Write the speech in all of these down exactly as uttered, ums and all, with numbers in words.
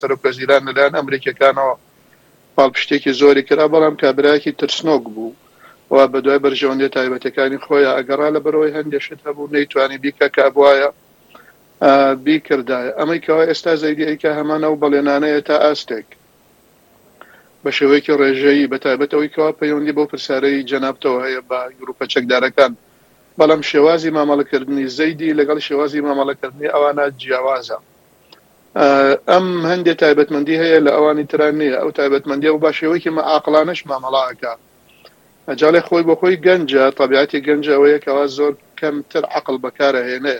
سەرۆکوەزیران لەلایەن ئەمریکیەکانەوە پاڵپشتێکی زۆری کرا بەڵام کابراایەکی ترسنۆک بوو و بە دوای بەرژەوەندی تایبەتەکانی خۆیان ئەگەڕا لە بەرەوەی هەندێشت هەبوو نەیتوانی بیکە کە بوایە بیکردایە ئەمەی کەوا ئێستا زەیدی ئەیکا هەمانە و بەڵێنانەیە تا ئاستێک بە شێوەیەکی ڕێژەیی بە تایبەتەوەی کەوا پەیوەندی بۆ پرسیارەی جەنابتەوە هەیە بە گروپە چەکدارەکان بەڵام شێوازی مامەڵەکردنی زەیدی لەگەڵ شێوازی مامەڵەکردنی ئەوانە جیاوازە ئەم هەندێک تایبەتمەندی هەیە لە ئەوانی تران نییە ئەو تایبەتمەندی و با شێوەیەکی عاقلانەش مامەڵاکە ئەجاڵێ خۆی بۆ خۆی گەنجە طبیعەتی گەنجە ئەوەیە کەوا زۆر کەمتر عقل بەکارەهێنێ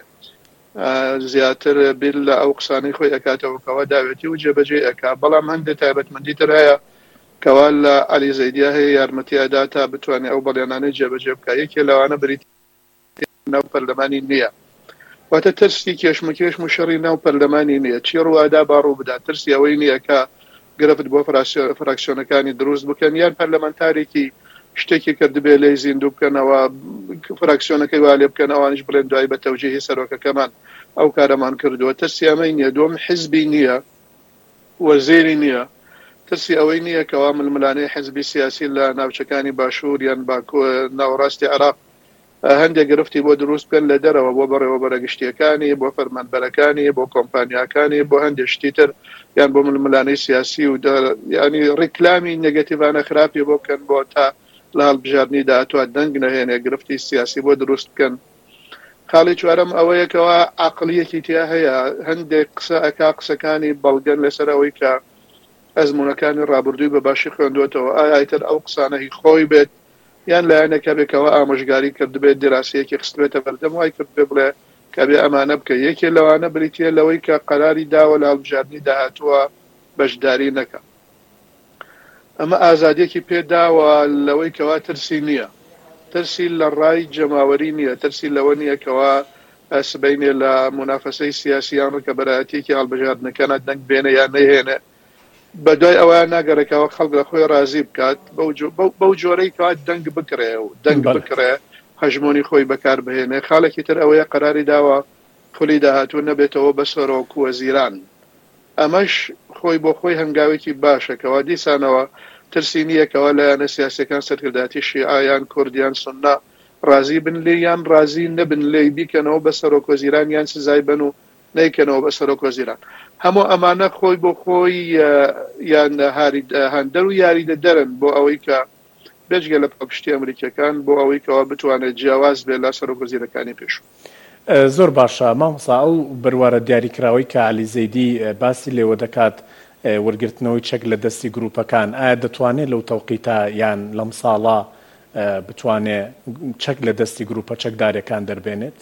زیاتر بیر لە ئەو قسانەی خۆی ئەکاتەوە کەوا داوێتی و جێبەجێ ئەکا بەڵام هەندێک تایبەتمەندی تر هەیە کەوا لە عەلی زەیدیا هەیە یارمەتی ئەدا تا بتوانێت ئەو بەڵێنانەی جێبەجێ بکات یەکێ لەوانە بریتی ناو پەرلەمانی نییە واتە ترسی کێشمەکێش و شەڕی ناو پەرلەمانی نییە چی ڕووادا باڕوو بدات ترسی ئەوەی نییە کە گرفت بۆ فراکسیۆنەکانی دروست بکەن یان پەرلەمانتارێکی شتێکی کردبێ لێی زیندوو بکەنەوە فراکسیۆنەکەی وا لێ بکەن ئەوانش بڵێن دوای بە تەوجیهی سەرۆکەکەمان ئەو کارەمان کردووە ترسی ئەمەی نییە دووەم حیزبی نییە وەزیری نییە ترسی ئەوەی نییە کەوا ململانەی حیزبی سیاسی لە ناوچەکانی باشوور یان ناوەڕاستی عێراق هەندێک گرفتی بۆ دروست بکەن لە دەرەوە بۆ بەڕێوە بەرەگشتیەکانی بۆ فەرمانبەرەکانی بۆ کۆمپانیاکانی بۆ هەندێک شتی تر یان بۆ ململانەی سیاسی و ینی ڕیکلامی نێگەتیڤانە خراپی بۆ بکەن بۆ تا لە هەڵبژاردننی داهاتوە دەنگ نەهێنێ گرفتی سیاسی بۆ دروست بکەن خاڵی چوارەم ئەوەیەکەوە عەقڵیەتی تیا هەیە هەندێک قسە ئەکا قسەکانی بەڵگەن لەسەر ئەوەی کە ئەزمونونەکانی ڕابردووی بە باشی خوێندوێتەوە ئایا ئیتر ئەو قسانەی خۆی بێت یان لایەنێکە بێکەوە ئامۆژگاری کردبێت دیراسەیەکی خستوێتە بەردەم وای کرد بێ بڵێ کە بێ ئەمانە بکە یەکێ لەوانە بریتە لەوەی کە قەراری داوە لە هەڵبژاردننی داهاتووە بەشداری نەکە ئەمە ئازادیەکی پێداوە لەوەی کەوا ترسی نییە ترسی لە ڕای جەماوەری نییە ترسی لەوە نییە کەوا سبەینێ لە منافەسەی سیاسییان کە بەرایەتێکی هەڵبژاردنەکانە دەنگ بێنە یان نەهێنێ بە دوای ئەوەیان ناگەڕێکەوە خەڵک لە خۆی رازی بکات بەو جۆرەی کات دەنگ بکرێ و دەنگ بکرێ هەژمۆنی خۆی بەکار بهێنێ خاڵێکی تر ئەوەیە قەراری داوە پلی داهاتوو نەبێتەوە بە سەرۆک وەزیران ئەمەش خۆی بۆ خۆی هەنگاوێکی باشەکەەوە دیسانەوە ترسی نییەکەوە لایەنە سیاسەکان سەرکرداتی شیعایان کوردیان سنە رازی بن لێ یان رازی نەبن لێی بیکەنەوە بە سەرۆک وەزیران یان سزای بن و نەیکەنەوە بە سەرۆک وەزیران هەموو ئەمانە خۆی بۆ خۆی یان هەندەر و یاریدە دەرن بۆ ئەوەی کە بێجگە لە پاپشتی ئەمریکیەکان بۆ ئەوەی کەوا بتوانێت جیاواز بێت لە سەرۆک وەزیرەکانی پێشوو زۆر باشە مامۆستا ئەو بڕوارە دیاریکراوەی کە عەلی زەیدی باسی لێوە دەکات وەرگرتنەوەی چەک لە دەستی گروپەکان ئایا دەتوانێت لەو تەوقیتە یان لەم ساڵە بتوانێت چەک لە دەستی گروپە چەکدارەکان دەربێنێت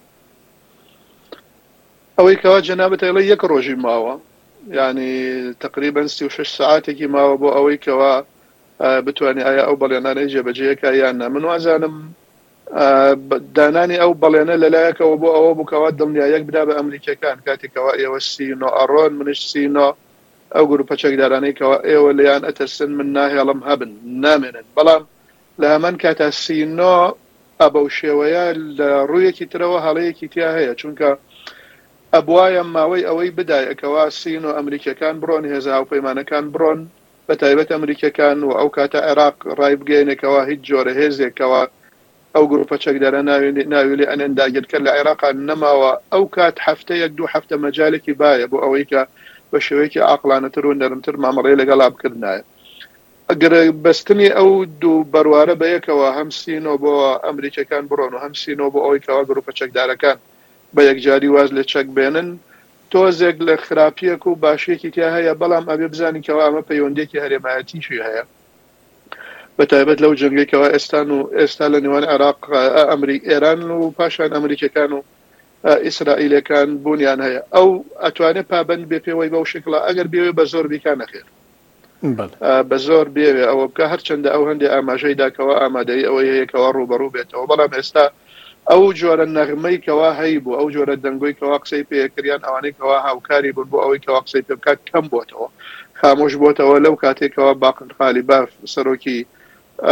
ئەوەی کەوا جەنابەت ئەڵێ یەک ڕۆژی ماوە ینی تقریبا سی و شەش ساعاتێکی ماوە بۆ ئەوەی کەوا بتوانێت ئایا ئەو بەڵێنانەی جێبەجێیەکە یان نە من وازانم دانانی ئەو بەڵێنە لەلایەکەوە بۆ ئەوە بووکەوە دڵنیایەک بدا بە ئەمریکیەکان کاتێکەوە ئێوە سینۆ ئەڕۆن منش سینۆ ئەو گروپە چەکدارانەی کەوا ئێوە لەیان ئەتەرسن من ناهێڵم هەبن نامێنن بەڵام لە هەمان کاتە سینۆ ئەبەو شێوەیە لە ڕوویەکی ترەوە هەڵەیەکی تیا هەیە چونکە ئەبوایە ماوەی ئەوەی بدایەکەوە سین و ئەمریکیەکان بڕۆن هێزا و پەیمانەکان بڕۆن بە تایبەت ئەمریکیەکان و ئەو کاتە عێراق ڕای بگەێنێکەوە هیچ جۆرە هێزێکەوە ئەو گروپە چەکدارە ناویلی ئەنێن داگیرکە لە عێراقان نەماوە ئەو کات هەفتەیەک دوو هەفتە مەجالێکی باە بۆ ئەوەی کە بە شێوەیەکی عاقلانەتر و نەرمتر مامەڵەی لەگەڵا بکردنایە ئەگەر بەستنی ئەو دوو بەروارە بەیەکەوە هەم سینۆ بۆ ئەمریکیەکان بڕۆن و هەم سینۆ بۆ ئەوەی کەوا گروپە چەکدارەکان بە یەکجاری واز لە چەک بێنن تۆزێک لە خراپیەک و باشیەکی تیا هەیە بەڵام ئەبێ بزانین کەوا ئەمە پەیوەندێکی هەرێمایەتیشی هەیە بە تایبەت لەو جەنگێکەوە ئێستان و ئێستا لە نێوان عێراق ئەمریک ئێران و پاشان ئەمریکیەکان و ئیسرائیلەکان بوونیان هەیە ئەو ئەتوانێت پابند بێ پێوەی بەو شکڵە ئەگەر بێوێ بە زۆر بیکانە خێر بە زۆر بێوێ ئەوە بکە هەرچەندە ئەو هەندێک ئاماژەی داکەوە ئامادەی ئەوەی هەیەکەوە ڕوبەڕوو بێتەوە بەڵام ئێستا ئەو جۆرە نەغمەی کەوا هەی بوو ئەو جۆرە دەنگۆی کەوا قسەی پێکردیان ئەوانەی کەوا هاوکاری بوون بۆ ئەوەی کەوا قسەی پێ بکات کەم بۆتەوە خامۆش بۆتەوە لەو کاتێکەوە باقر خالیباف سەرۆکی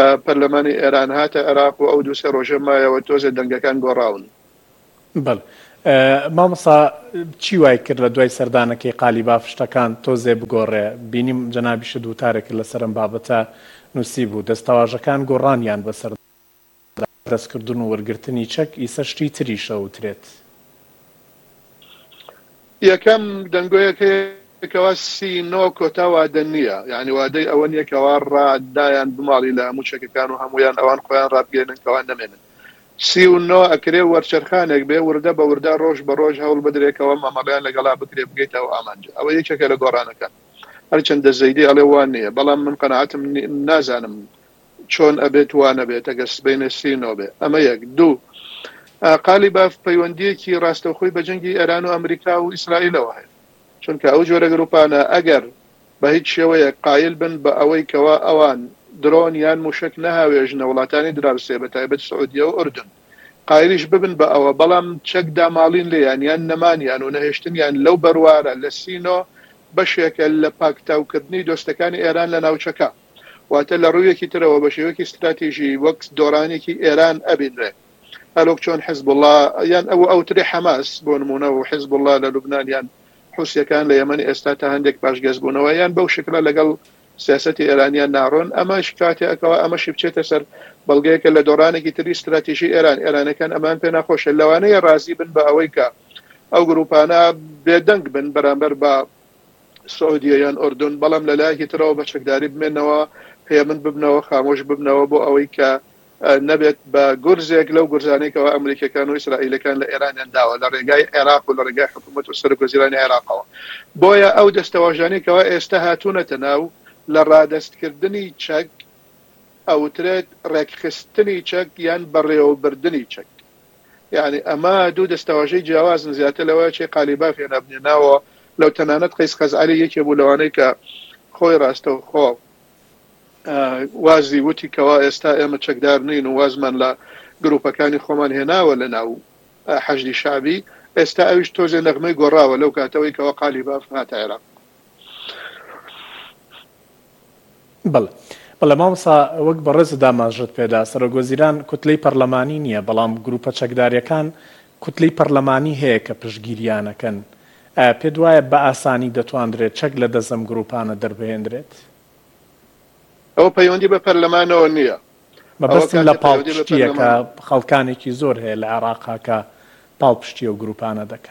پەرلەمانی ئێران هاتە عێراق و ئەو دوو سێ ڕۆژە مایەوە تۆزێ دەنگەکان گۆڕاون بەڵ مامۆستا چی وای کرد لە دوای سەردانەکەی قالیباف شتەکان تۆزێ بگۆڕێ؟ بینیم جەنابیش دووتارێک لەسەرم بابەتە نووسی بوو، دەستەواژەکان گۆڕانیان بەسەر دەستکردن و وەرگرتنی چەک، ئیسە شتی تریشە وترێت. یەکەم دەنگۆیەکەوە سینۆ کۆتا وادە نییە، یعنی وادەی ئەوە نیەکەوە ڕادایان بماڵی لە هەموو چەکەکان و هەمویان ئەوان خۆیان ڕابگەێنن کەوان نەمێنن. سی و نۆ ئەکرێ وەرچەرخانێک بێ وردە بە وردە ڕۆژ بە ڕۆژ هەوڵ بدرێتەوە مامەڵیان لەگەڵا بکرێ بگەیتەوە ئامانجە. ئەوە یەکێکە لە گۆڕانەکان، هەرچەندە زەیدی ئەڵێ وان نییە، بەڵام من قەناعەتم نازانم چۆن ئەبێت وانە بێت ئەگەر سبەینە سی نۆ بێ. ئەمە یەک. دوو، قالیباف پەیوەندیەکی ڕاستەوخۆی بە جەنگی ئێران و ئەمریکا و ئیسرائیلەوە هەیە، چونکە ئەو جۆرە گروپانە ئەگەر بە هیچ شێوەیە قایل بن بە ئەوەی کەوا ئەوان درۆن یان موشک نەهاوێژنە وڵاتانی دراوسێ بە تایبەت سعودیە و ئوردن، قایلیش ببن بە ئەوە، بەڵام چەک داماڵین لێیان یان نەمانیان و نەهێشتنیان لەو بەروارە لە سینۆ بەشێکە لە پاکتاوکردنی دۆستەکانی ئێران لە ناوچەکە، واتە لە ڕوویەکی ترەوە بە شێوەیەکی استراتیژی وەک دۆڕانێکی ئێران ئەبینرێ، هەلوک چۆن حزب الله یان ئەو ئەوتری حەماس بۆ نمونە و حزب الله لە لوبنان یان حوسیەکان لە یەمەنی ئێستا تا هەندێک پاشگەزبوونەوە یان بەو شکلە لەگەڵ سیاسەتی ئێرانیان ناڕۆن، ئەمە شکاتێکەوە ئەمەشی بچێتە سەر بەڵگەیەکە لە دۆڕانێکی تری استراتیژی ئێران. ئێرانەکان ئەمان پێ ناخۆشە، لەوانەیە ڕازی بن بە ئەوەی کە ئەو گروپانە بێدەنگ بن بەرامبەر بە سعودیە یان ئوردن، بەڵام لە لایەکی ترەوە بە چەکداری بمێنەوە، پەیمەند ببنەوە، خامۆش ببنەوە بۆ ئەوەی کە نەبێت بە گورزێک لەو گورزانێکەوە ئەمریکەکان و ئیسرائیلەکان لە ئێرانیان داوە لە ڕێگای عێراق و لە ڕێگای حکوومەت و سەرۆکوەزیرانی عێراقەوە. بۆیە ئەو دەستەواژانێکەوە ئێستا هاتوونەتە ناو لە ڕادەستکردنی چەک، ئەوترێت ڕێکخستنی چەک یان بەڕێوەبردننی چەک. یعنی ئەمە دوو دەستەواژەی جیاوازن زیاتر لەوەی چێ قالیباف هێنا بنێناوە، لەو تەنانەت قەیس خەزعەلی یەکێ بوو لەوانەی کە خۆی ڕاستەوخۆ وازی وتی کەوا ئێستا ئێمە چەکدار نین و وازمان لە گروپەکانی خۆمان هێناوە لە ناو حەشدی شعبی، ئێستا ئەویش تۆزێ نەغمەی گۆڕاوە لەو کاتەوەی کەوا قالیباف هاتە عێراق. بەڵێ بەڵێ مامۆستا وەک بەڕێز داماژت پێدا سەرۆکوەزیران کوتلەی پەرلەمانی نییە، بەڵام گروپە چەکداریەکان کوتلەی پەرلەمانی هەیە کە پشتگیریانەکەن. پێ وایە بە ئاسانی دەتواندرێت چەک لە دەزەم گروپانە دەربهێنرێت؟ ئەو پەیوەندی بە پەرلەمانەوە نییە، مەبەستم لە پاڵپشتیە کە خەڵکانێکی زۆر هەیە لە عێراقا کە پاڵپشتی و گروپانە دەکەن.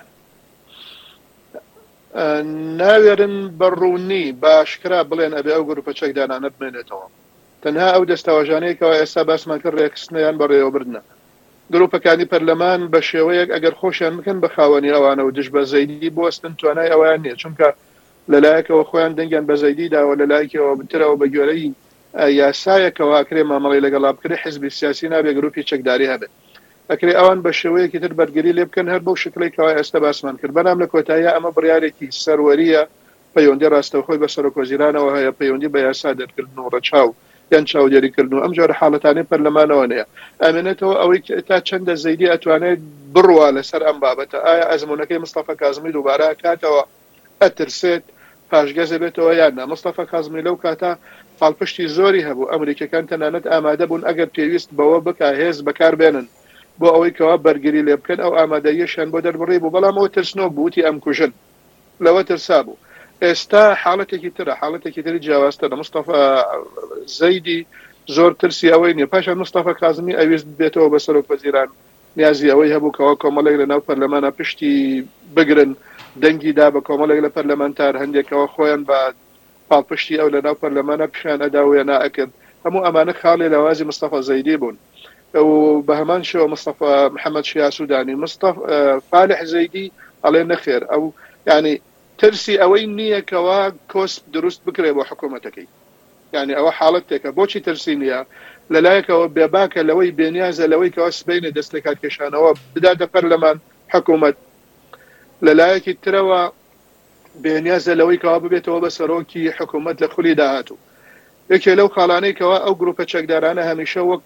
ناوێرن بەڕوونی باشکرا بڵێن ئەبێ ئەو گروپە چەکدانانە بمێنێتەوە، تەنها ئەو دەستەواژانەیەکەوە ئێستا باسمان کرد ڕێکخستنیان بەڕێوەبردنە. گروپەکانی پەرلەمان بە شێوەیەک ئەگەر خۆشیان بکەن بە خاوەنی ئەوانە و دژ بە زەیدی بوەستن توانای ئەویان نییە، چونکە لەلایەکەوە خۆیان دەنگیان بە زەیدی داوە، لەلایەکەوە بترەوە بە گوێرەی یاسایەکەوە ئەکرێ مامەڵی لەگەڵا بکرێ حیزبی سیاسی نابێ گروپی چەکداری هەبێت، ئەکرێ ئەوان بە شێوەیەکی تر بەرگری لێ بکەن هەر بەو شکلێکەوە ئێستا باسمان کرد. بەنام لە کۆتاییە ئەمە بڕیارێکی سەروەریە، پەیوەندی ڕاستەوخۆی بە سەرۆکوەزیرانەوە هەیە، پەیوەندی بە یاسا دەرکردن و ڕەچاو یان چاودێریکردن و ئەم جۆرە حاڵەتانی پەرلەمانەوە نیە. ئەمێنێتەوە ئەوەی تا چەندە زەیدی ئەتوانێت بڕوا لەسەر ئەم بابەتە، ئایا ئەزمونونەکەی مستەفا کاظمی دووبارە کاتەوە ئەترسێت پاشگەزە بێتەوە یاننا. مستەفا کاظمی لەو کاتە پاڵپشتی زۆری هەبوو، ئەمریکەکان تەنانەت ئامادە بوون ئەگەر پێویست بەوە بکە هێز بەکاربێنن بۆ ئەوەی کەوا بەرگری لێ بکەن، ئەو ئامادەیەشیان بۆ دەربڕی بوو، بەڵام ئەوە ترسنۆک بووتی ئەم کوژن لەوە ترسا بوو. ئێستا حاڵەتێکی ترە، حاڵەتێکی تری جیاوازترە. مستەفا زەیدی زۆر ترسی ئەوەی نیە، پاشان مستەفا کاظمی ئەویست بێتەوە بە سەرۆکوەزیران، نیازی ئەوەی هەبوو کەوا کۆمەڵێک لە ناو پەرلەمانە پشتی بگرن، دەنگی دا بە کۆمەڵێک لە پەرلەمانتار هەندێکەوە خۆیان بە پاڵپشتی ئەو لە ناو پەرلەمانە پیشان ئەداویە نائەکرد. هەموو ئەمانە خاڵی لە وازی مستەفا زەیدی بوون و بە هەمان شێوە مستەفا محەممەد شیا سوودانی مستەفا فالح زەیدی ئەڵێ نەخێر، ئەو یعنی ترسی ئەوەی نییە کەوا کۆسپ دروست بکرێ بۆ حکوومەتەکەی، یعنی ئەوە حاڵەتێکە. بۆچی ترسی نییە؟ لەلایەکەوە بێباکە لەوەی بێنیازە لەوەی کەوا سبەینە دەستێکات کێشانەوە بداتە پەرلەمان حکوومەت، لەلایەکی ترەوە بێنیازە لەوەی کەوا ببێتەوە بە سەرۆکی حکوومەت لە خولی داهاتوو. یەکێ لەو خاڵانەی کەوا ئەو گروپە چەکدارانە هەمیشە وەک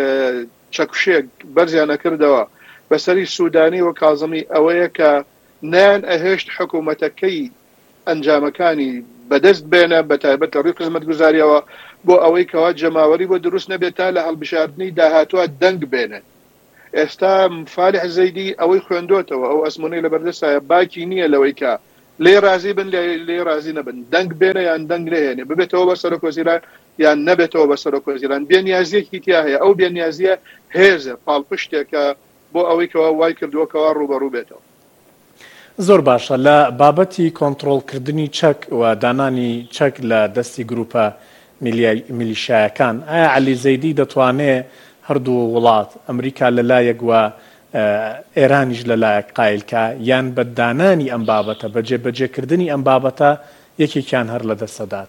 چەکشێک بەرزیانە کردەوە بەسەری سوودانی و کاظمی ئەوەیە کە نیان ئەهێشت حکوومەتەکەی ئەنجامەکانی بەدەست بێنە بە تایبەت لە ڕووی خزمەتگوزاریەوە بۆ ئەوەی کەوا جەماوەری بۆ دروست نەبێت تا لە هەڵبژاردننی داهاتوە دەنگ بێنن. ئێستا فالح زەیدی ئەوەی خوێندۆتەوە ئەو ئەزمونەی لە بەردەستایە باکی نییە لەوەی کە لێ رازی بن لێ رازی نەبن دەنگ بێنە یان دەنگ نهێنێ ببێتەوە بە سەرۆک وەزیران یان نەبێتەوە بە سەرۆک وەزیران بێنیازیەکی تیا هەیە ئەو بێنیازیە هێزە پاڵپشتێکە بۆ ئەوەی کەوا وای کردووەکەوا ڕوبەڕوو بێتەوە. زۆر باشە لە بابەتی کۆنتڕۆڵکردنی چەک و دانانی چەک لە دەستی گروپە میلیشایەکان ئایا عەلی زەیدی دەتوانێت هەردوو وڵات ئەمریکا لەلایەک و ئێرانیش لەلایەک قایلکە یان بە دانانی ئەم بابەتە بە جێبەجێکردنی ئەم بابەتە یەکێکیان هەر لە دەستەدات؟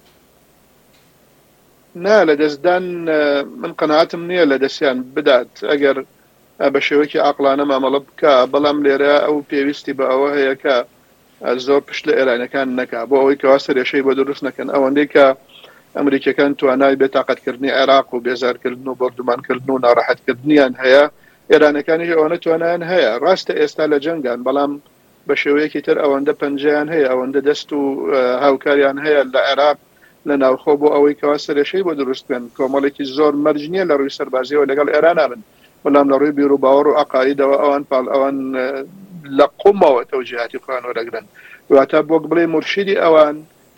نا لە دەستدان من قەناعەتم نییە لە دەستیان بدات ئەگەر بە شێوەیەکی عاقلانە مامەڵە بکە بەڵام لێرە ئەو پێویستی بە ئەوە هەیە کە زۆر پشت لە ئێرانەکان نەکا بۆ ئەوەی کەوا سەرێشەی بۆ دروست نەکەن ئەوەندەی کە ئەمریکەکان توانای بێتاقەتکردنی عێراق و بێزارکردن و بەردومانکردن و ناڕەحەتکردنیان هەیە ئێرانەکانیش ئەوەنە توانیان هەیە ڕاستە ئێستا لە جەنگان بەڵام بە شێوەیەکی تر ئەوەندە پەنجەیان هەیە ئەوەندە دەست و هاوکاریان هەیە لە عێراق لە ناوخۆ بۆ ئەوەی کەوا سەرێشەی بۆ دروستکەن کۆمەڵێکی زۆر مەرج نییە لە ڕووی سەربازیەوە لەگەڵ ئێران بن بەڵام لە ڕووی بیر و باوەڕ و عەقایدەوە ئەوان پاڵ ئەوان لە قومەوە تەوجیهاتی خۆیان وەرەگرن واتە بۆ بڵێ مرشیدی ئەوان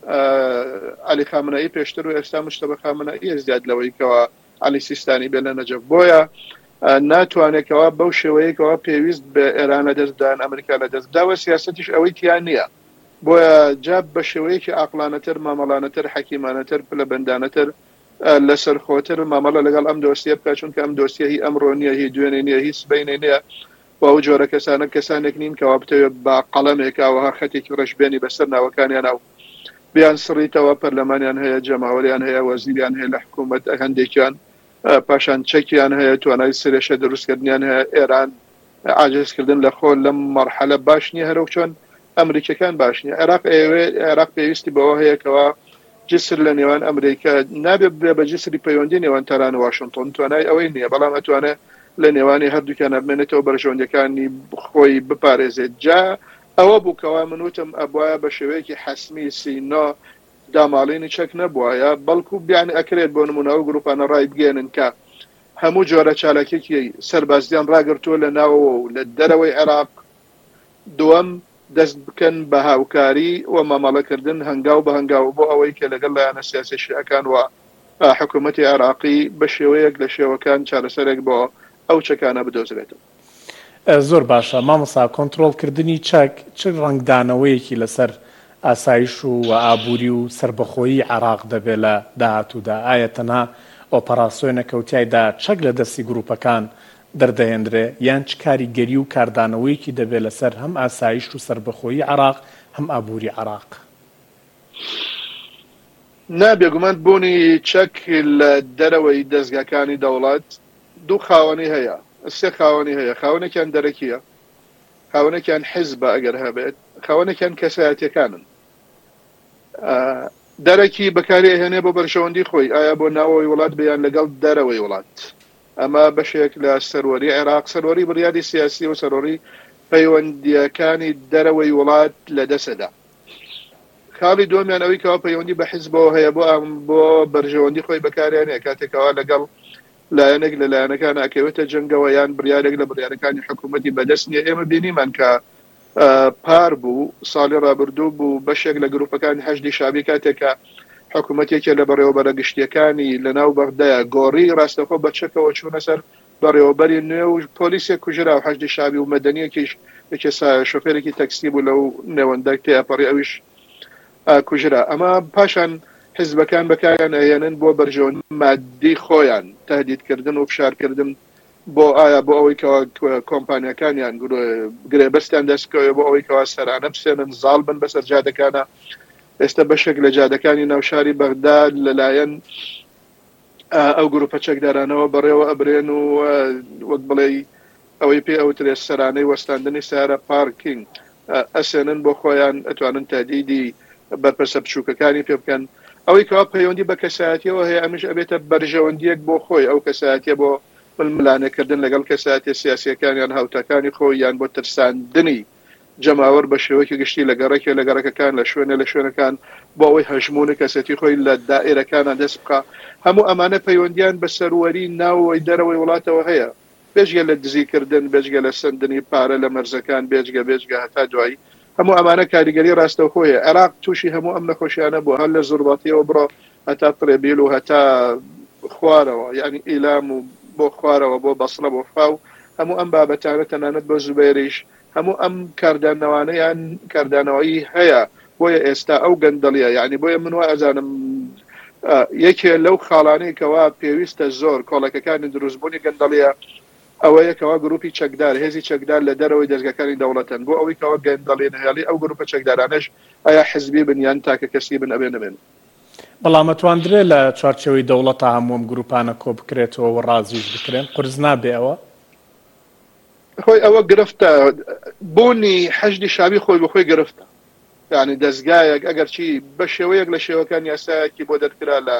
عەلی خامنەئی پێشتر و ئێستا مجتەبە خامنەئی زیاد لەوەی کەوا عەلی سیستانی بێ لە نەجەف بۆیە ناتوانێتەوە بەو شێوەیەکەوە پێویست بە ئێران لە دەستدان ئەمریکا لە دەستداوە سیاسەتیش ئەوەی تیان نییە بۆیە جاب بە شێوەیەکی عاقلانەتر مامەڵانەتر حەکیمانەتر پلە بەندانەتر لەسەر خۆتر مامەڵە لەگەڵ ئەم دۆسیە بکات چونکە ئەم دۆسیە هی ئەمڕۆ نییە هی دوێنێ نییە هی سبەینێ نییە و ئەو جۆرە کەسانە کەسانێک نین کەوا بتەوێت بە قەڵەمێکاوەها خەتێکی ڕەشبێنی بەسەر ناوەکانیان ئەو بیان سڕیتەوە پەرلەمانیان هەیە جەماوەریان هەیە وەزیریان هەیە لە حکوومەت هەندێکیان پاشان چەکیان هەیە توانای سرێشە دروستکردنیان هەیە ئێران عاجزکردن لە خۆ لەم مەرحەلە باش نییە هەرو چۆن ئەمریکەکان باش نییە عێراق عێراق پێویستی بەوە هەیەکەوە جسر لە نێوان ئەمریکا نابێت بێ بە جسری پەیوەندی نێوان تەران واشنگتن توانای ئەوەی نییە بەڵام ئەتوانێت لە نێوانی هەردووکیان بمێنێتەوە بەرژەوەندەکانی خۆی بپارێزێت جا ئەوە بووکەوە منوتم ئەبواە بە شێوەیەکی حەسمی سینۆ داماڵینی چەک نەبووایە بەڵکو بیان ئەکرێت بۆ نمونەوە گروپانە ڕای بگێنن کە هەموو جۆرە چالاکێکی سەربازیان ڕاگرتووە لە ناوەوە و لە دەرەوەی عێراق دووەم دەست بکەن بە هاوکاری و مامەڵەکردن هەنگاو بە هەنگاو بۆ ئەوەی کە لەگەڵ لایەنە سیاسی شیعەکان و حکوومەتی عێراقی بە شێوەیەک لە شێوەکان چارەسەرێک بۆ ئەو چەکانە بدۆزرێتەوە. زۆر باشە مامۆستا کۆنتڕۆڵکردنی چەک چ ڕەنگدانەوەیەکی لەسەر ئاسایش و ئابووری و سربەخۆیی عێراق دەبێت لە داهاتوودا ئایا تەنها ئۆپەراسیۆنە کەوتایدا چەک لە دەستی گروپەکان دەردەهێنرێ یان چ کاریگەری و کاردانەوەیەکی دەبێت لەسەر هەم ئاسایش و سربەخۆیی عێراق هەم ئابووری عێراق؟ نابێگومان بوونی چەک لە دەرەوەی دەستگاکانی دەوڵات دوو خاوەنی هەیە سێ خاوەنی هەیە خاوەنێکیان دەرەکیە خاوەنێکیان حیزبە ئەگەر هەبێت خاوەنێکیان کەسایەتیەکانن دەرەکی بەکاری هێنێ بۆ بەرژەوەندی خۆی ئایا بۆ ناوەوەی وڵات بەیان لەگەڵ دەرەوەی وڵات ئەمە بەشێک لە سەروەری عێراق سەروەری بڕیاری سیاسی و سەرۆری پەیوەندیەکانی دەرەوەی وڵات لە دەسەدا خاڵی دومیان ئەوەی کەوا پەیوەندی بە حیزبەوە هەیە بۆ ئەم بۆ بەرژەوەندی خۆی بەکاریانەیە کاتێکەوە لەگەڵ لایەنێک لە لایەنەکان ئەکەوێتە جەنگەوە یان بڕیارێک لە بڕیارەکانی حکوومەتی بەدەست نییە ئێمە بینیمان کە پار بوو ساڵی ڕابردوو بوو بەشێک لە گروپەکانی هەشدی شابی کاتێکە حکوومەتێکە لە بەڕێوەبەرە گشتیەکانی لەناو بەغدایە گۆڕی ڕاستەخۆ بە چەکەوە چوونە سەر بەڕێوەبەری نوێ و پۆلیسێک کوژرا و هەشدی شابی و مەدەنیەکیش شۆفێرێکی تەکسی بوو لەو نێوەندە تێپەڕی ئەویش کوژرا ئەمە پاشان حزبەکان بەکاریان ئەهێنن بۆ بەرژەوەندی مادی خۆیان تهدیدکردن و فشارکردن بۆ ئایا بۆ ئەوەی کەوا کۆمپانیەکانیان گرێبەستیان دەستکەوێ بۆ ئەوەی کەوا سەرانە بسێنن زاڵ بن بەسەر جادەکانە ئێستا بەشێک لە جادەکانی ناوشاری بەغدا لەلایەن ئەو گروپە چەکدارانەوە بەڕێوە ئەبرێن و وەک بڵێ ئەوەی پێ ئەوترێت سەرانەی وەستاندنی سیارە پارکینگ ئەسێنن بۆ خۆیان ئەتوانن تهدیدی بەرپرسە بچووکەکانی پێ بکەن ئەوەی کەوا پەیوەندی بە کەسایەتیەوە هەیە ئەمیش ئەبێتە بەرژەوەندیەک بۆ خۆی ئەو کەسایەتیە بۆ ململانەکردن لەگەڵ کەسایەتی سیاسیەکانیان هاوتەکانی خۆی یان بۆ ترساندنی جەماوەر بە شێوەیەکی گشتی لە گەڕێکی لە گەڕەکەکان لە شوێنە لە شوێنەکان بۆ ئەوەی هەژمونی کەسەتی خۆی لە دائیرەکانە دەست بکە هەموو ئەمانە پەیوەندیان بە سەروەری ناوەوەی دەرەوەی وڵاتەوە هەیە بێژگە لە دزیکردن بێژگە لە سندنی پارە لە مەرزەکان بێجگە بێجگە هەتا دوایی هەموو ئەمانە کاریگەری ڕاستەوخۆیە. عێراق تووشی هەموو ئەم نەخۆشیانە بوو، هەر لە زورباتیەوە بڕۆ هەتا تڕێبیل و هەتا خوارەوە، یعنی ئیلام و بۆ خوارەوە بۆ بەسڕە بۆ فاو هەموو ئەم بابەتانە تەنانەت بۆ زوبێریش هەموو ئەم کاردانەوانەیان کاردانەوەی هەیە. بۆیە ئێستا ئەو گەندەڵیە، یعنی بۆیە من وا ئەزانم یەکێ لەو خاڵانەیەکەوە پێویستە زۆر کۆڵەکەکانی دروستبوونی گەندەڵیە ئەوەیە کەوا گروپی چەکدار هێزی چەکدار لە دەرەوەی دەرگەکانی دەوڵەتەن بۆ ئەوەی کەوا گەندەڵێن هێڵی ئەو گروپە چەکدارانش ئایا حزبی بن یان تاکە کەسی بن ئەبێ نەبێن. بەڵام ئەتواندرێ لە چوارچەوەی دەوڵەتە هەمووم گروپانە کۆ بکرێتەوە و ڕازیش بکرێن قرس نابێ ئەوە؟ خۆی ئەوە گرفتە بوونی حەشدی شابی خۆی بەخۆی گرفتە، یعنی دەستگایەک ئەگەر چی بە شێوەیەک لە شێوەکان یاسایەکی بۆ دەرکرا لە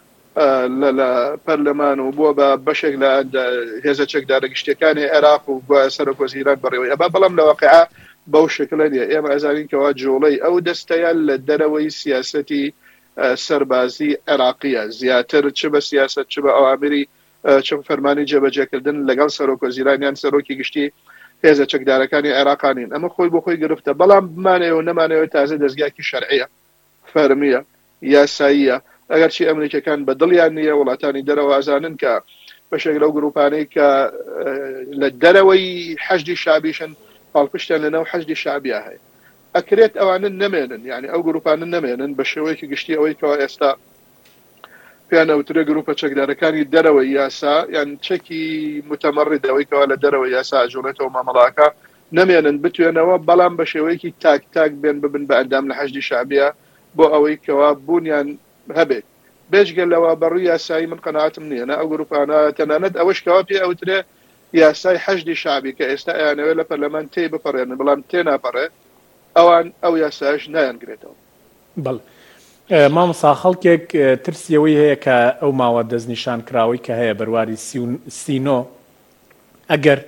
لە پەرلەمان و بووە بە بەشێک لە هێزە چەکدارە گشتەکانی عێراق و سەرۆکوەزیران بەڕێوەی ئەبا بەڵام لە واقعا بەو شکلە نیە. ئێمە ئەزانین کەوا جوڵەی ئەو دەستەیان لە دەرەوەی سیاسەتی سەربازی عێراقیە زیاتر چ بە سیاست چ بە ئەوامری چ فەرمانی جێبەجێکردن لەگەڵ سەرۆکوەزیرانیان سەرۆکی گشتی هێزە چەکدارەکانی عێراقانین. ئەمە خۆی بۆ خۆی گرفتە، بەڵام بمانەوە نەمانەوە تازە دەستگاکی شەرعیە فەرمیە یاساییە. ئەگەر چی ئەمریکەکان بە دڵیان نییە وڵاتانی دەرەوە ئازانن کە بەشێک لەو گروپانەی کە لە دەرەوەی حەشدی شابیشن پاڵپشتیان لەناو حەشدی شابیە هەیە ئەکرێت ئەوانن نەمێنن، یعنی ئەو گروپانن نەمێنن بە شێوەیەکی گشتی ئەوەی کەوا ئێستا پێیان ئەوترێ گروپە چەکدارەکانی دەرەوەی یاسا یان چەکی متەمەڕیدەوەی کەوا لە دەرەوەی یاسا ئەجوڵێتەوە مامەڵاکە نەمێنن بتوێنەوە، بەڵام بە شێوەیەکی تاک تاک بێن ببن بە ئەندام لە حەشدی شابیە بۆ ئەوەی کەوا بوونیان هەبێت. بێژگە لەوە بەڕووی یاسایی من قەناعەتم نییە نە ئەو گروپانە تەنانەت ئەوەش کەوا پێ ئەوترێ یاسای حەشدی شابی کە ئێستا ئەیانەوێت لە پەرلەمان تێی بپەڕێنن بەڵام تێ ناپەڕێ ئەوان ئەو یاسایش نایانگرێتەوە. بەڵێ مامۆستا خەڵکێک ترسیەوەی هەیە کە ئەو ماوە دەستنیشان کراوەی کە هەیە بەرواری سینۆ ئەگەر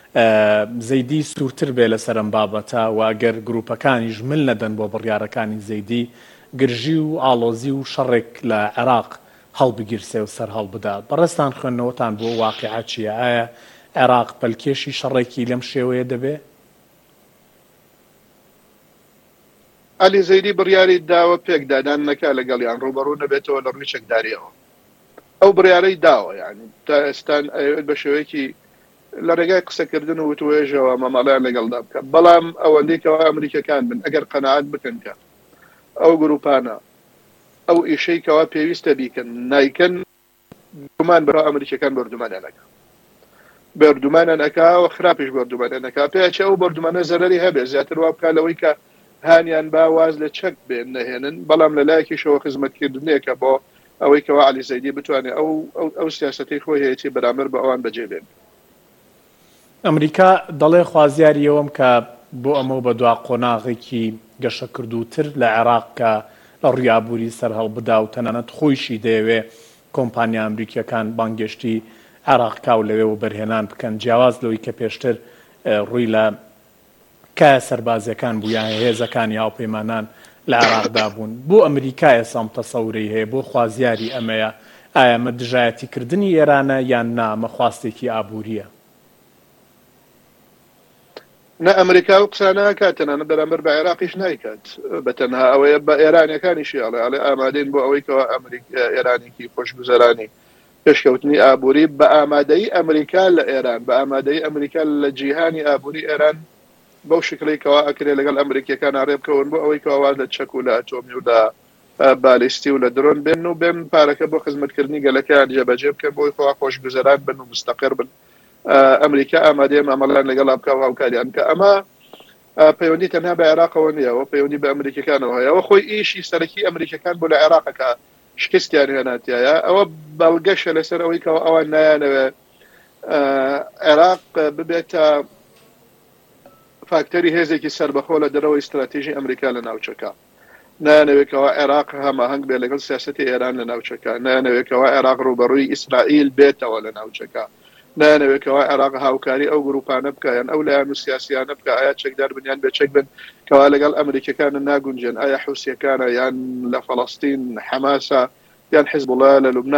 زەیدی سوورتر بێ لەسەر ئەم بابەتە و ئەگەر گروپەکانیش مل نەدەن بۆ بڕیارەکانی زەیدی گرژی و ئاڵۆزی و شەڕێک لە عێراق هەڵبگیرسێ و سەر هەڵبدات. بەڕێستان خوێندنەوەتان بۆ واقعە چییە؟ ئایا عێراق پەلکێشی شەڕێکی لەم شێوەیە دەبێ؟ عەلی زەیدی بڕیاری داوە پێکدادان نەکا لەگەڵیان ڕوبەڕوو نەبێتەوە لە ڕووی چەکداریەوە. ئەو بڕیارەی داوە، یعنی تا ئێستان ئەوێت بە شێوەیەکی لە ڕێگای قسەکردن و وتوێژەوە مەماڵیان لەگەڵدا بکە، بەڵام ئەوەندەی کەوا ئەمریکەکان بن ئەگەر قەناعەت بکەن کە ئەو گروپانە ئەو ئیشەی کەوا پێویستە بیکەن نایکەن گومان بەرەو ئەمریکەکان بەردومانیان ئەکا بەردومانیان ئەکا و خراپش بەردومانیان ئەکا پێچە ئەو بەردومانە زەرەری هەبێ زیاتر وا بکا لەوەی کە هانیان با واز لە چەک بێن نەهێنن، بەڵام لە لایەکیشەوە خزمەتکردنێکە بۆ ئەوەی کەوا عەلی زەیدی بتوانێت ئەو ئەو سیاسەتەی خۆی هەیەی بەرامبەر بە ئەوان بەجێبێن. ئەمریکا دەڵێ خوازیاریەوەم کە بۆ ئەمە بە دوا قۆناغێکی گەشە کردوتر لە عێراق کە لە ڕیابووری سەر هەڵبدا و تەنانەت خۆیشی دەیەوێ کۆمپانیا ئەمریکیەکان بانگشتی عێراق کاو لەوێ و بەرهێنان بکەن جیاواز لەوەی کە پێشتر ڕووی لە کە سەربازیەکان بوویان هێزەکانی هاوپەیمانان لە عێراقدا بوون. بۆ ئەمریکا ئێسام تەسەوری هەیە بۆ خوازیاری ئەمەیە ئایا ئەمە دژایەتیکردنی ئێرانە یان نا ئەمە خواستێکی ئابووریە؟ نە ئەمریکا و قسانەکات تەنانەت بەرامبەر بە عێراقیش نایکات، بەتەنها ئەوەیە بە ئێرانیەکانیشی ئەڵێ ئەڵێ ئامادەین بۆ ئەوەی کەوا ئێرانێکی خۆشگوزەرانی پێشکەوتنی ئابووری بە ئامادەی ئەمریکا لە ئێران بە ئامادەی ئەمریکا لە جیهانی ئابووری ئێران بەو شکلی کەوا ئەکرێ لەگەڵ ئەمریکیەکان ئاڕێ بکەون بۆ ئەوەی کەوا لە چەک و لە ئەتۆمی و لە بالیستی و لە درۆن بێن و بێن پارەکە بۆ خزمەتکردنی گەلەکەیان جێبەجێ بکەن بۆی خۆوا خۆشگوزەران بن و مستەقر بن. ئەمریکا ئامادەیە مامەڵان لەگەڵ بکە و هاوکاریان کە ئەمە پەیوەندی تەنها بە عێراقەوە نییە ئەوە پەیوەندی بە ئەمریکەکانەوە هەیە. ئەوە خۆی ئیشی سەرەکی ئەمریکەکان بۆ لە عێراقەکە شکستیان هێناتیایە ئەوە بەڵگەشە لەسەر ئەوەی کەەوە ئەوان نایانەوێ عێراق ببێتە فاکتەری هێزێکی سربەخۆ لە دەرەوەی استراتیژی ئەمریکا لە ناوچەکە، نانەوێتەوە عێراق هەماهەنگ بێ لەگەڵ سیاسەتی ئێران لە ناوچەکە، نانەوێتەوە عێراق ڕوبەڕووی ئیسرائیل بێتەوە لە ناوچەکە، نانەوێتەوە عێراق هاوکاری ئەو گروپانە بکەیان ئەو لایەن و سیاسیانە بکە ئایا چەکدار بنیان بێ چەک بن کەوا لەگەڵ ئەمریکەکانە ناگونجێن، ئایا حوسیەکانە یان لە فەڵەستین حەماسە یان حیزب الله لە لوبنان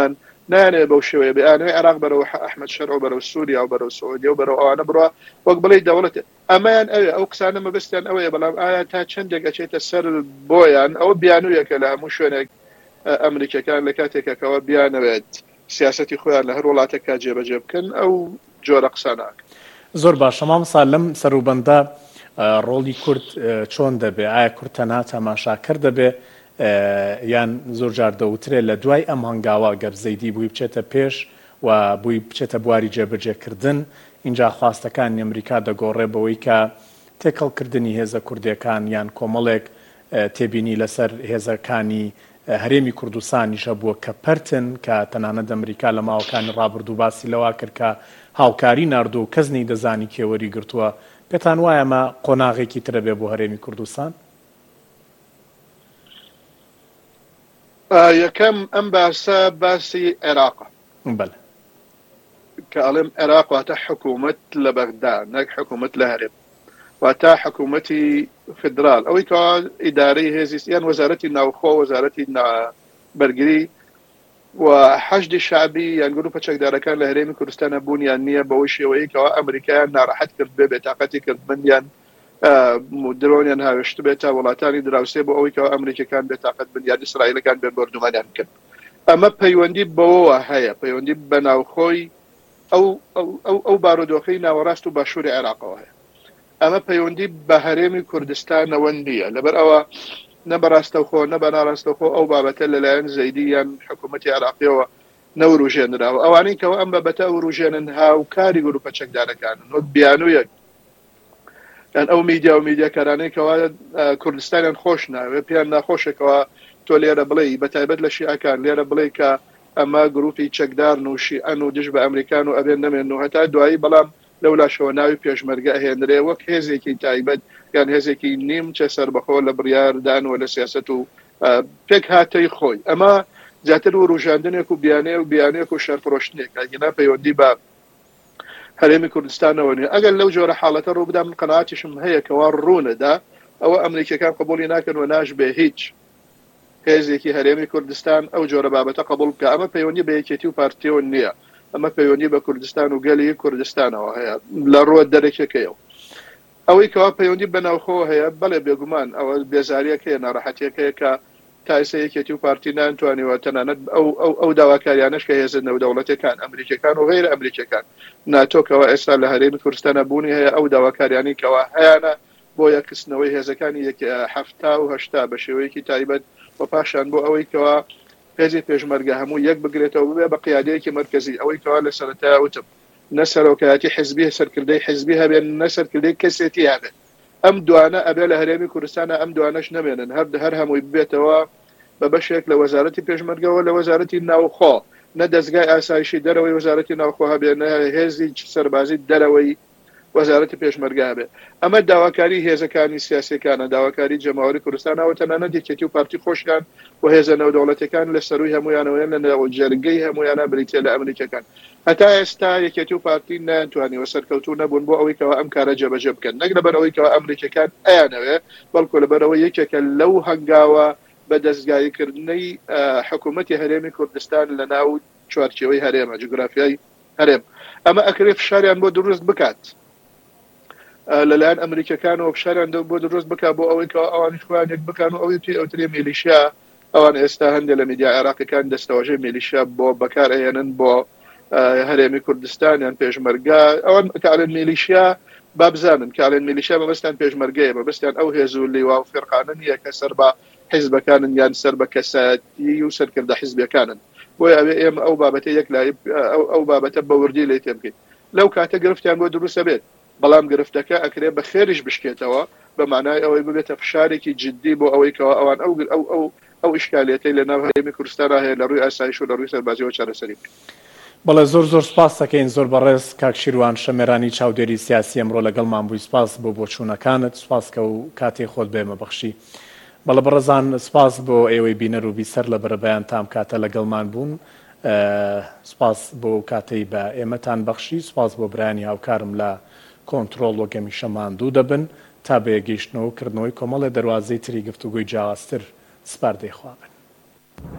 نانێ بەو شێوەیە بێانەوەی عێراق بەرەوە ئەحمەد شەرع و بەرەو سووریا و بەرەو سعودیە و بەرەو ئەوانە بڕوا وەک بڵێ دەوڵەت ئەمایان ئەوێ ئەو قسانە مەبەستیان ئەوەیە بەڵام ئایا تا چەندێک ئەچێتە سەر بۆیان ئەوە بیانوویەکە لە هەموو شوێنێک ئەمریکەکان لە کاتێکەکەەوە بیانەوێت سیاسەتی خۆیان لە هەر وڵاتێکا جێبەجێ بکەن ئەو جۆرە قساناک. زۆر باشە مامۆستا لەم سەروبەندە ڕۆڵی کورد چۆن دەبێ؟ ئایا کورد تەنها تەماشاکەر دەبێ یان زۆر جار دەوترێت لە دوای ئەم هەنگاوە گەر زەیدی بووی بچێتە پێش و بووی بچێتە بواری جێبەجێکردن اینجا خواستەکانی ئەمریکا دەگۆڕێ بەوەی کە تێکەڵکردنی هێزە کوردیەکان یان کۆمەڵێک تێبینی لەسەر هێزەکانی هەرێمی کوردستانیشە بووە کە پەرتن کە تەنانەت ئەمریکا لە ماوەکانی ڕابردوو باسی لەوا کرد کە هاوکاری ناردوو و کەس نەیدەزانی کێوەری گرتووە. پێتان وایە ئەمە قۆناغێکی ترە بێ بۆ هەرێمی کوردستان؟ یەکەم ئەم باسە باسی عێراقە کە ئەڵێم عێراق واتە حکوومەت لە بەغدا نەک حکوومەت لە هەرێم واتە حکوومەتی فدرال ئەوەی کە ئیدارەی هێزی یان وەزارەتی ناوخۆ وەزارەتی بەرگری و حەشدی شعبی یان گروپە چەکدارەکان لە هەرێمی کوردستانە بوونیان نییە بەوەی شێوەیە کەەوە ئەمریکایان ناڕەحەت کرد بێ بێتاقەتی کردمەندیان درۆنیان هاوێشت بێتە وڵاتانی دراوسێ بۆ ئەوەی کەەوە ئەمریکەکان بێتاقەت بنیاد ئیسرائیلەکان بێ بەردومانیان کرد. ئەمە پەیوەندی بەوەوە هەیە پەیوەندی بە ناوخۆی ئەو بارودۆخەی ناوەڕاست و باشووری عێراقەوە هەیە. ئەمە پەیوەندی بە هەرێمی کوردستانەوە نییە لەبەر ئەوە نە بەڕاستەوخۆ نە بە ناڕاستەوخۆ ئەو بابەتە لەلایەن زەیدی یان حکوومەتی عێراقیەوە نەوروژێنراوە. ئەوانەی کەەوە ئەم بابەتە وروژێنن هاوکاری گروپە چەکدارەکانن وەک بیانوویەک یان ئەو میدیا و میدیاکارانەی کەەوە کوردستانیان خۆش ناوێ پێیان ناخۆشێکەوە تۆ لێرە بڵێ بەتایبەت لە شیعەکان لێرە بڵێ کە ئەمە گروپی چەکدار و شیعەن و دژ بە ئەمریکان و ئەبێن نەمێن و هەتا دوایی بەڵام لەولاشەوە ناوی پێشمەرگە هێنرێ وەک هێزێکی تایبەت یان هێزێکی نیم چە سەربەخۆ لە بڕیاردانوە لە سیاست و پێک هاتەی خۆی. ئەمە زیاتر و ڕوژاندنێک و بیانێ و بیانێک و شەرپڕۆشتنێک ئەگەنا پەیوەندی بە هەرێمی کوردستانەوە نیە. ئەگەر لەو جۆرە حاڵەتە ڕوو بدام قەناعاتیشم هەیە کەوا ڕوونەدا ئەوە ئەمریکەکان قبولی ناکەن و ناش بێ هیچ هێزێکی هەرێمی کوردستان ئەو جۆرە بابەتە قبول بکە. ئەمە پەیوەندی بە یەکێتی و پارتیەوە نییە، ئەمە پەیوەندی بە کوردستان و گەلی کوردستانەوە هەیە لە ڕوە دەرەکێکەوە. ئەوەی کەوا پەیوەندی بەناوخۆ هەیە بەڵێ بێگومان ئەوە بێزاریەکەیە ناڕەحەتیەکەیە کە تایسە یەکێتی و پارتی نانتوانیوە تەنانەت ئەو داواکاریانش کە هێزە نەودەوڵەتەکان ئەمریکەکان و غیرە ئەمریکەکان ناتۆکەوە ئێستا لە هەرێمی کوردستانە بوونی هەیە ئەو داواکاریانی کەوا هەیەە بۆ یەککردنەوەی هێزەکانی هەفتا و هەشتا بە شێوەیەکی تایبەت و پاشان بۆ ئەوەی کەوا هێزی پێشمەرگە هەموو یەک بگرێتەوە ببێ بە قیادەیەکی مرکزی ئەوەی کەوا لە سەرەتای وتم نە سەرۆکایەتی حیزبی سەرکردەی حیزبی هەبێن نە سەرکردەی کەسێتی هەبێت. ئەم دوانە ئەبێ لە هەرێمی کوردستانە ئەم دوانەش نەمێنن هەر هەر هەمووی ببێتەوە بە بەشێک لە وەزارەتی پێشمەرگەوە لە وەزارەتی ناوخۆ نە دەستگای ئاسایشی دەرەوەی وەزارەتی ناوخۆ هەبێ نە هێزی سەربازی دەرەوەی وەزارەتی پێشمەرگە هەبێ. ئەمە داواکاری هێزەکانی سیاسەکانە داواکاری جەماوەری کوردستانەوە تەنانەت یەکێتی و پارتی خۆشیان و هێزە نەودەوڵەتەکان لە سەروی هەمویانەوەیان لە نێو جەرگەی هەمویانە بریتێ لە ئەمریکەکان. هەتا ئێستا یەکێتی و پارتی ناتوانیوە سەرکەوتوو نەبوون بۆ ئەوەی کەەوە ئەم کارە جێبەجێ بکەن نەک لەبەر ئەوەی کەەوە ئەمریکەکان ئەیانەوێ بەڵکو لەبەرەوە یەکێکە لەو هەنگاوە بە دەستگاییکردنەی حکوومەتی هەرێمی کوردستان لە ناو چوارچێوەی هەرێمە جوگرافیای هەرێم. ئەمە ئەکرێ فشاریان بۆ دروست بکات لەلایەن ئەمریکەکانەوە فشاریان بۆ دروست بک بۆ ئەوەی کە ئەوانی خوانێک بکەن و ئەوەی پێ ئەوترێ میلیشیا ئەوان ئێستا هەندێک لە میدیا عێراقیەکان دەستەوەژەی میلیشیا بۆ بەکارهێنن بۆ هەرێمی کوردستانیان پێشمەرگە ئەوان کاڵێن میلیشیا با بزانن کاڵێن میلیشیا بەبستان پێشمەرگەیە بەبستیان ئەو هێز و لیوا و فێرقانە نییە کە سەر بە حیزبەکانن یان سەر بە کەساتی و سەرکردە حیزبەکانن بۆی ئەوێ ئێمە ئەو بابەتە یەک لای ئەو بابەتە بەوردی لێ تێ بکەین لەو کاتە گرفتیان بۆ دروستە بێت بەڵام گرفتەکە ئەکرێ بە خێریش بشکێتەوە بە معنای ئەوەی ببێتە فشارێکی جددی بۆ ئەوەی کەەوە ئەوان ئەو ئەو ئەو ئەو ئیشکالێتی لە ناو هەرێمی کوردستانە هەیە لە ڕووی ئاسایش و لە ڕووی سەربازیەوە چارەسەری بکەین. بەڵێ زۆر زۆر سپاس دەکەین زۆر بەڕێز کاک شیروان شەمێرانی چاودێری سیاسی ئەمڕۆ لەگەڵمان بووی سپاس بۆ بۆچوونەکانت سپاس کە و کاتێ خۆت بێمە بەخشی. بەڵێ بەڕێزان سپاس بۆ ئێوەی بینەر و بیسەر لە بەرەبەیان تام کاتە لەگەڵمان بوون سپاس بۆ کاتەی بە ئێمەتان بەخشی سپاس بۆ برانی هاوکارم لە کۆنتترۆل و گەمیشەمان دوو دەبن تا بێگەیشتنەوە کردنەوەی کۆمەڵە دەواازەی تری گفتوگوی جیاوازتر سپاردەی خوابن.